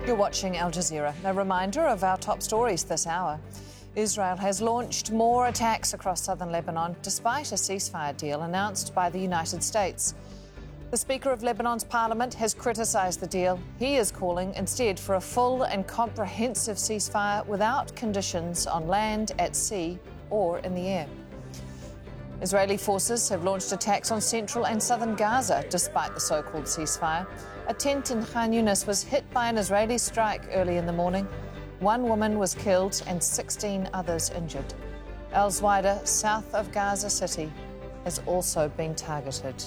You're watching Al Jazeera. A reminder of our top stories this hour. Israel has launched more attacks across southern Lebanon despite a ceasefire deal announced by the United States. The Speaker of Lebanon's parliament has criticised the deal. He is calling instead for a full and comprehensive ceasefire without conditions on land, at sea or in the air. Israeli forces have launched attacks on central and southern Gaza despite the so-called ceasefire. A tent in Khan Yunis was hit by an Israeli strike early in the morning. One woman was killed and 16 others injured. Al Zuwaida, south of Gaza City, has also been targeted.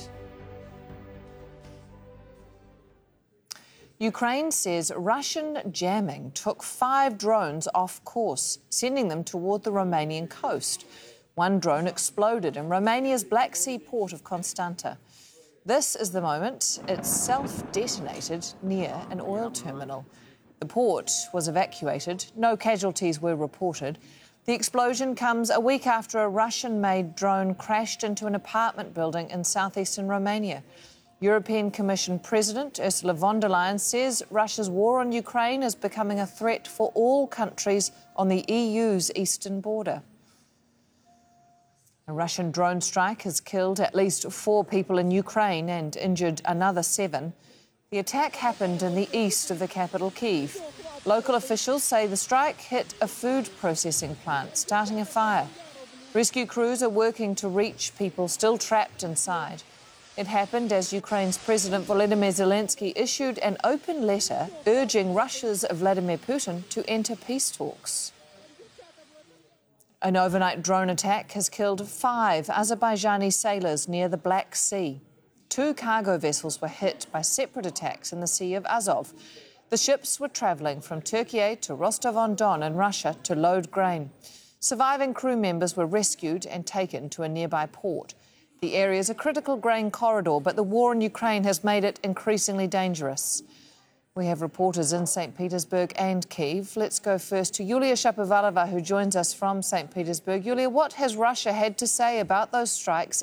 Ukraine says Russian jamming took 5 drones off course, sending them toward the Romanian coast. One drone exploded in Romania's Black Sea port of Constanta. This is the moment it self-detonated near an oil terminal. The port was evacuated. No casualties were reported. The explosion comes a week after a Russian-made drone crashed into an apartment building in southeastern Romania. European Commission President Ursula von der Leyen says Russia's war on Ukraine is becoming a threat for all countries on the EU's eastern border. A Russian drone strike has killed at least 4 people in Ukraine and injured another 7. The attack happened in the east of the capital, Kyiv. Local officials say the strike hit a food processing plant, starting a fire. Rescue crews are working to reach people still trapped inside. It happened as Ukraine's President Volodymyr Zelensky issued an open letter urging Russia's Vladimir Putin to enter peace talks. An overnight drone attack has killed 5 Azerbaijani sailors near the Black Sea. 2 cargo vessels were hit by separate attacks in the Sea of Azov. The ships were travelling from Turkey to Rostov-on-Don in Russia to load grain. Surviving crew members were rescued and taken to a nearby port. The area is a critical grain corridor, but the war in Ukraine has made it increasingly dangerous. We have reporters in St. Petersburg and Kyiv. Let's go first to Yulia Shapovalova, who joins us from St. Petersburg. Yulia, what has Russia had to say about those strikes